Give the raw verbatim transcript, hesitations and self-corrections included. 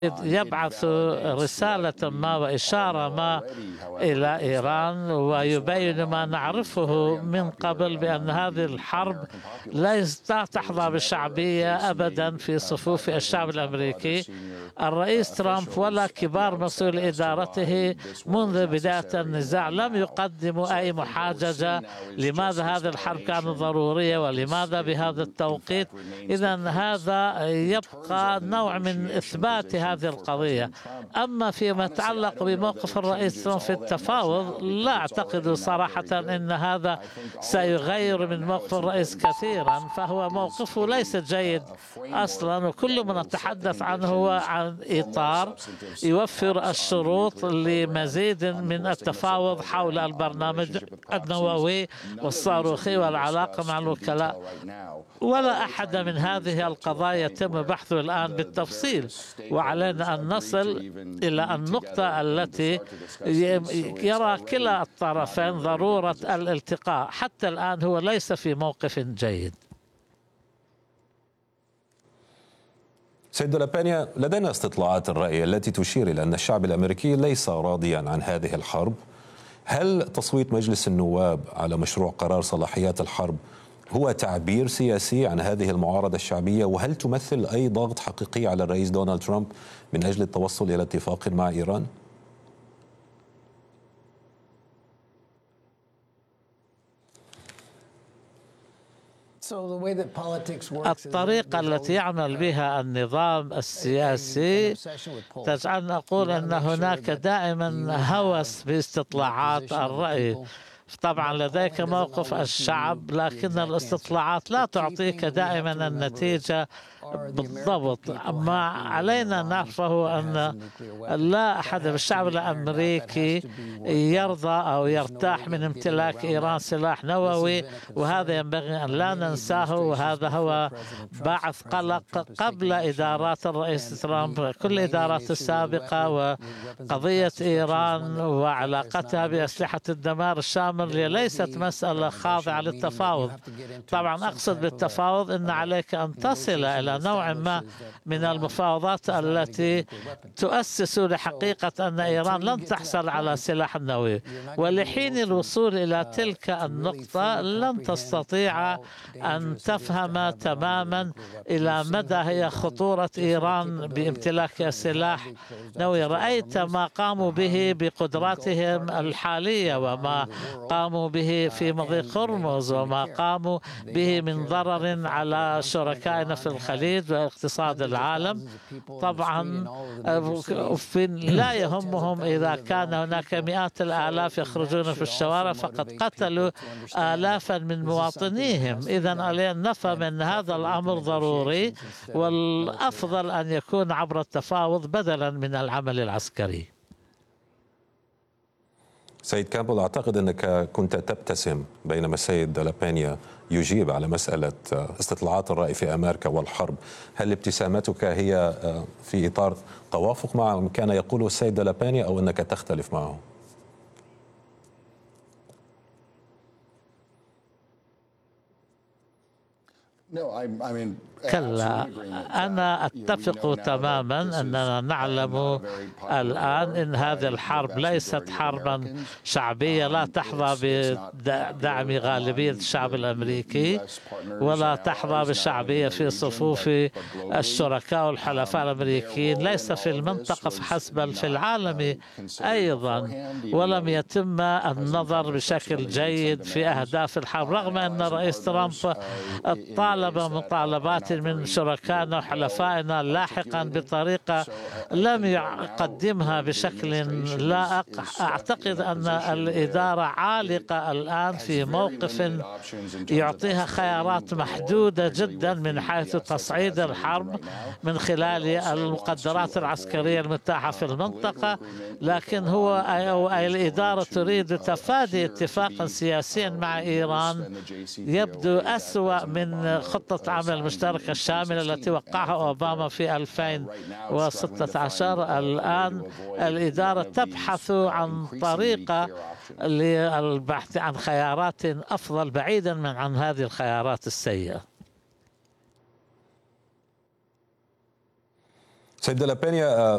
يبعث رسالة ما وإشارة ما إلى إيران، ويبين ما نعرفه من قبل بأن هذه الحرب لا تحظى بالشعبية أبدا في صفوف الشعب الأمريكي. الرئيس ترامب ولا كبار مسؤول إدارته منذ بداية النزاع لم يقدموا أي محاججة لماذا هذه الحرب كانت ضرورية ولماذا بهذا التوقيت. إذا هذا يبقى نوع من إثبات هذه القضية. أما فيما يتعلق بموقف الرئيس ترامب في التفاوض، لا أعتقد صراحة أن هذا سيغير من موقف الرئيس كثيرا، فهو موقفه ليس جيد أصلا، وكل ما نتحدث عنه هو عن إطار يوفر الشروط لمزيد من التفاوض حول البرنامج النووي والصاروخي والعلاقة مع الوكلاء. ولا أحد من هذه القضايا يتم بحثه الآن بالتفصيل، وعلينا أن نصل إلى النقطة التي يرى كلا الطرفين ضرورة الالتقاء. حتى الآن هو ليس في موقف جيد. سيد دولابانيا، لدينا استطلاعات الرأي التي تشير إلى أن الشعب الأمريكي ليس راضيا عن هذه الحرب. هل تصويت مجلس النواب على مشروع قرار صلاحيات الحرب هو تعبير سياسي عن هذه المعارضة الشعبية؟ وهل تمثل أي ضغط حقيقي على الرئيس دونالد ترامب من أجل التوصل إلى اتفاق مع إيران؟ الطريقة التي يعمل بها النظام السياسي تجعلنا نقول أن هناك دائما هوس باستطلاعات الرأي. طبعا لديك موقف الشعب، لكن الاستطلاعات لا تعطيك دائما النتيجة بالضبط. ما علينا نعرفه أن لا أحد بالشعب الأمريكي يرضى أو يرتاح من امتلاك إيران سلاح نووي، وهذا ينبغي أن لا ننساه، وهذا هو باعث قلق قبل إدارات الرئيس ترامب. كل الإدارات السابقة وقضية إيران وعلاقتها بأسلحة الدمار الشامل ليست مسألة خاضعة للتفاوض. طبعا أقصد بالتفاوض أن عليك أن تصل إلى نوع ما من المفاوضات التي تؤسس لحقيقة أن إيران لن تحصل على سلاح نووي، ولحين الوصول إلى تلك النقطة لن تستطيع أن تفهم تماما إلى مدى هي خطورة إيران بامتلاك سلاح نووي. رأيت ما قاموا به بقدراتهم الحالية، وما قاموا به في مضيق هرمز، وما قاموا به من ضرر على شركائنا في الخليج واقتصاد العالم. طبعا لا يهمهم إذا كان هناك مئات الآلاف يخرجون في الشوارع، فقد قتلوا آلافا من مواطنيهم. إذن علينا نفهم أن هذا الأمر ضروري، والأفضل أن يكون عبر التفاوض بدلا من العمل العسكري. سيد كامبل، أعتقد أنك كنت تبتسم بينما السيد دولابانيا يجيب على مسألة استطلاعات الرأي في أمريكا والحرب. هل ابتسامتك هي في إطار توافق مع ما كان يقوله السيد دولابانيا، أو أنك تختلف معه؟ كلا، أنا أتفق تماما أننا نعلم الآن أن هذه الحرب ليست حربا شعبية، لا تحظى بدعم غالبية الشعب الأمريكي، ولا تحظى بالشعبية في صفوف الشركاء والحلفاء الأمريكيين، ليس في المنطقة فحسب بل في العالم أيضا. ولم يتم النظر بشكل جيد في أهداف الحرب، رغم أن الرئيس ترامب طالب مطالبات من شركائنا وحلفائنا لاحقا بطريقة لم يقدمها بشكل لائق. أعتقد أن الإدارة عالقة الآن في موقف يعطيها خيارات محدودة جدا من حيث تصعيد الحرب من خلال المقدرات العسكرية المتاحة في المنطقة، لكن هو أي الإدارة تريد تفادي اتفاق سياسي مع إيران يبدو أسوأ من خطة عمل المشتركة الشاملة التي وقعها أوباما في ألفين وستة عشر. الآن الإدارة تبحث عن طريقة للبحث عن خيارات أفضل بعيدا من عن هذه الخيارات السيئة. سيد دولابانيا،